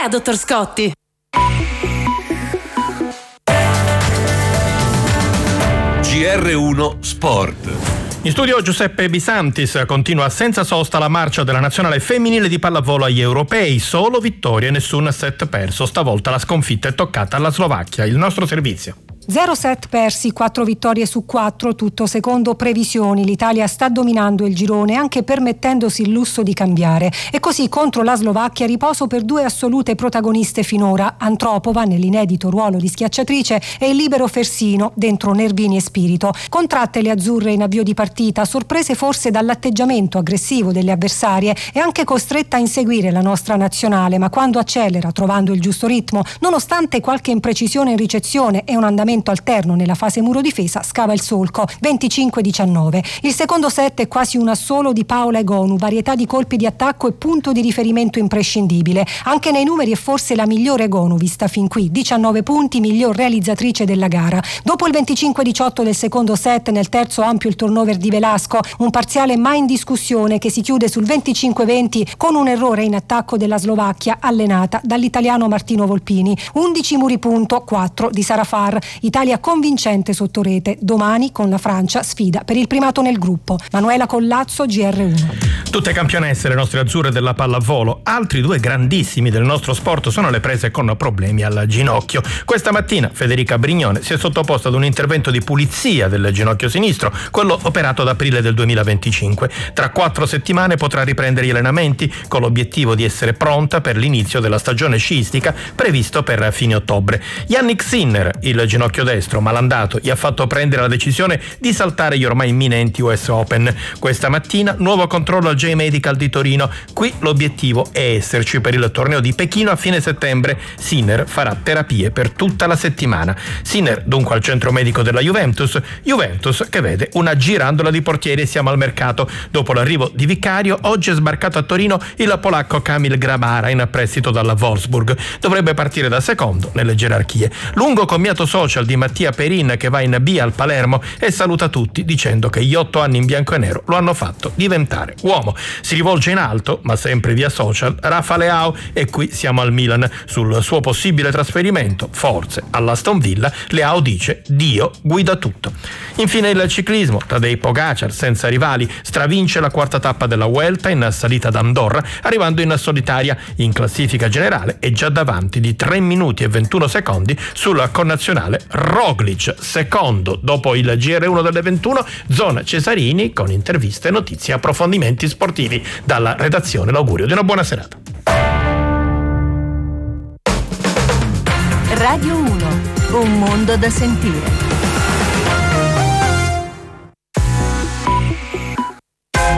Dica, dottor Scotti. GR1 Sport. In studio Giuseppe Bisantis. Continua senza sosta la marcia della nazionale femminile di pallavolo agli europei. Solo vittorie, nessun set perso. Stavolta la sconfitta è toccata alla Slovacchia. Il nostro servizio. 0 set persi, 4 vittorie su 4, tutto secondo previsioni. L'Italia sta dominando il girone, anche permettendosi il lusso di cambiare. E così contro la Slovacchia riposo per 2 assolute protagoniste finora, Antropova nell'inedito ruolo di schiacciatrice e il libero Fersino dentro nervini e spirito. Contratte le azzurre in avvio di partita, sorprese forse dall'atteggiamento aggressivo delle avversarie e anche costretta a inseguire la nostra nazionale, ma quando accelera trovando il giusto ritmo, nonostante qualche imprecisione in ricezione e un andamento alterno nella fase muro difesa, scava il solco. 25-19. Il secondo set è quasi un assolo di Paola Egonu, varietà di colpi di attacco e punto di riferimento imprescindibile. Anche nei numeri è forse la migliore Egonu vista fin qui, 19 punti, miglior realizzatrice della gara. Dopo il 25-18 del secondo set, nel terzo ampio il turnover di Velasco, un parziale mai in discussione che si chiude sul 25-20 con un errore in attacco della Slovacchia allenata dall'italiano Martino Volpini. 11 muri punto, 4 di Sara Farr. Italia convincente sotto rete. Domani con la Francia sfida per il primato nel gruppo. Manuela Collazzo, GR1. Tutte campionesse le nostre azzurre della pallavolo. Altri 2 grandissimi del nostro sport sono le prese con problemi al ginocchio. Questa mattina Federica Brignone si è sottoposta ad un intervento di pulizia del ginocchio sinistro, quello operato ad aprile del 2025. Tra 4 settimane potrà riprendere gli allenamenti con l'obiettivo di essere pronta per l'inizio della stagione sciistica previsto per fine ottobre. Jannik Sinner, il ginocchio destro malandato, gli ha fatto prendere la decisione di saltare gli ormai imminenti US Open. Questa mattina nuovo controllo al J-Medical di Torino. Qui l'obiettivo è esserci per il torneo di Pechino a fine settembre. Sinner farà terapie per tutta la settimana. Sinner dunque al centro medico della Juventus che vede una girandola di portieri e siamo al mercato. Dopo l'arrivo di Vicario, oggi è sbarcato a Torino il polacco Kamil Grabara in prestito dalla Wolfsburg. Dovrebbe partire da secondo nelle gerarchie. Lungo commiato social di Mattia Perin che va in B al Palermo e saluta tutti dicendo che gli 8 anni in bianco e nero lo hanno fatto diventare uomo. Si rivolge in alto, ma sempre via social, Rafa Leao, e qui siamo al Milan. Sul suo possibile trasferimento, forse all'Aston Villa, Leao dice: Dio guida tutto. Infine il ciclismo. Tadej Pogacar, senza rivali, stravince la quarta tappa della Vuelta in salita da Andorra, arrivando in solitaria. In classifica generale è già davanti di 3 minuti e 21 secondi sul connazionale Roglic, secondo dopo il GR1 delle 21. Zona Cesarini con interviste, notizie e approfondimenti sportivi. Dalla redazione l'augurio di una buona serata. Radio 1, un mondo da sentire.